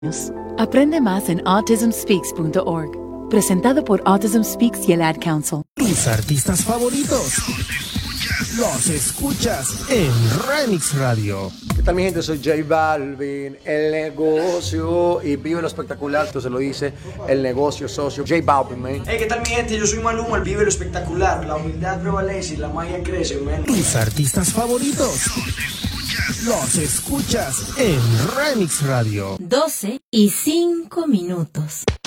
Aprende más en autismspeaks.org. Presentado por Autism Speaks y el Ad Council. Tus artistas favoritos los escuchas en Remix Radio. ¿Qué tal, mi gente? Soy J Balvin, el negocio, y vive lo espectacular. Esto se lo dice el negocio socio J Balvin, man. Hey, ¿qué tal, mi gente? Yo soy Maluma, el vive lo espectacular. La humildad prevalece y la magia crece, man. Tus artistas favoritos los escuchas en Remix Radio. 12:05.